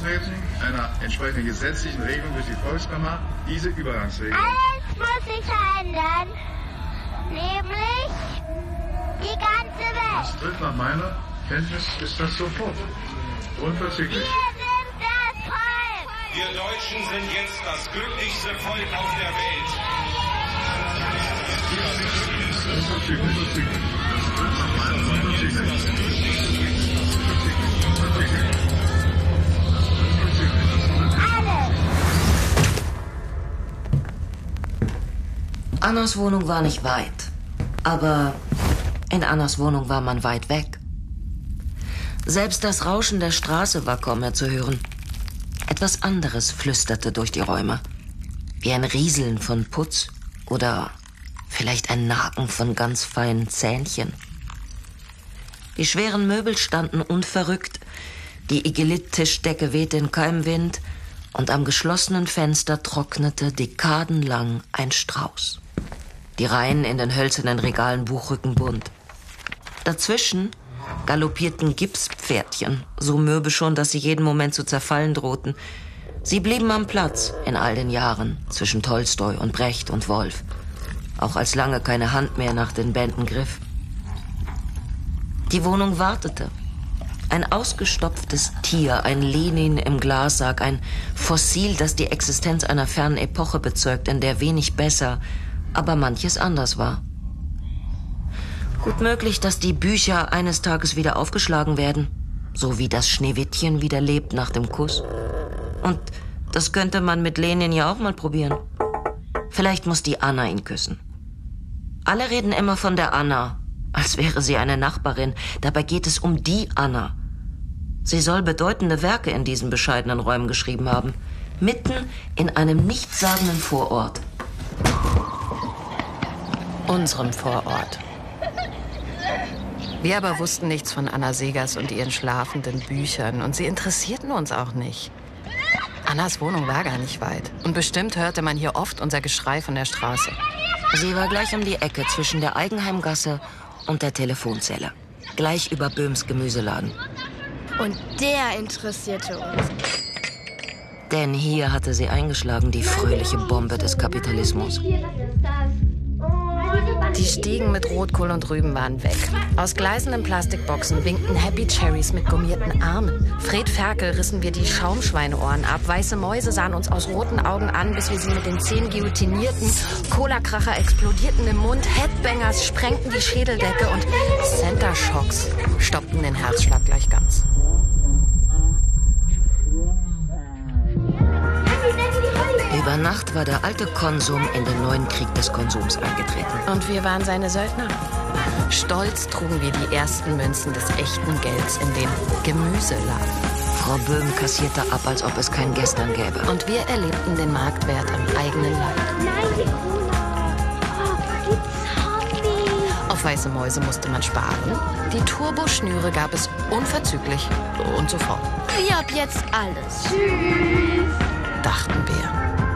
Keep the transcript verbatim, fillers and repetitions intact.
Inkrafttreten einer entsprechenden gesetzlichen Regelung durch die Volkskammer diese Übergangsregelung. Alles muss sich verändern. Nämlich die ganze Welt. Das tritt nach meiner Kenntnis ist das sofort. Unverzüglich. Wir sind das Volk. Wir Deutschen sind jetzt das glücklichste Volk auf der Welt. Unverzüglich. Unverzüglich. Unverzüglich. Annas Wohnung war nicht weit, aber in Annas Wohnung war man weit weg. Selbst das Rauschen der Straße war kaum mehr zu hören. Etwas anderes flüsterte durch die Räume, wie ein Rieseln von Putz oder vielleicht ein Nagen von ganz feinen Zähnchen. Die schweren Möbel standen unverrückt, die Igilit-Tischdecke wehte in keinem Wind und am geschlossenen Fenster trocknete dekadenlang ein Strauß. Die Reihen in den hölzernen Regalen Buchrücken bunt. Dazwischen galoppierten Gipspferdchen, so mürbe schon, dass sie jeden Moment zu zerfallen drohten. Sie blieben am Platz in all den Jahren zwischen Tolstoi und Brecht und Wolf, auch als lange keine Hand mehr nach den Bänden griff. Die Wohnung wartete. Ein ausgestopftes Tier, ein Lenin im Glassarg, ein Fossil, das die Existenz einer fernen Epoche bezeugt, in der wenig besser, aber manches anders war. Gut möglich, dass die Bücher eines Tages wieder aufgeschlagen werden, so wie das Schneewittchen wieder lebt nach dem Kuss. Und das könnte man mit Lenin ja auch mal probieren. Vielleicht muss die Anna ihn küssen. Alle reden immer von der Anna, als wäre sie eine Nachbarin. Dabei geht es um die Anna. Sie soll bedeutende Werke in diesen bescheidenen Räumen geschrieben haben. Mitten in einem nichtssagenden Vorort. Unserem Vorort. Wir aber wussten nichts von Anna Segers und ihren schlafenden Büchern. Und sie interessierten uns auch nicht. Annas Wohnung war gar nicht weit. Und bestimmt hörte man hier oft unser Geschrei von der Straße. Sie war gleich um die Ecke zwischen der Eigenheimgasse und der Telefonzelle. Gleich über Böhms Gemüseladen. Und der interessierte uns. Denn hier hatte sie eingeschlagen, die fröhliche Bombe des Kapitalismus. Die Stiegen mit Rotkohl und Rüben waren weg. Aus gleißenden Plastikboxen winkten Happy Cherries mit gummierten Armen. Fred Ferkel rissen wir die Schaumschweineohren ab. Weiße Mäuse sahen uns aus roten Augen an, bis wir sie mit den Zähnen guillotinierten. Cola-Kracher explodierten im Mund. Headbangers sprengten die Schädeldecke. Und Center Shocks stoppten den Herzschlag gleich ganz. Über Nacht war der alte Konsum in den neuen Krieg des Konsums eingetreten. Und wir waren seine Söldner. Stolz trugen wir die ersten Münzen des echten Gelds in den Gemüseladen. Frau Böhm kassierte ab, als ob es kein Gestern gäbe. Und wir erlebten den Marktwert am eigenen Leib. Nein, die Cola. Oh, die Zombies. Auf weiße Mäuse musste man sparen. Die Turboschnüre gab es unverzüglich und sofort. Ich hab jetzt alles. Tschüss. Dachten wir.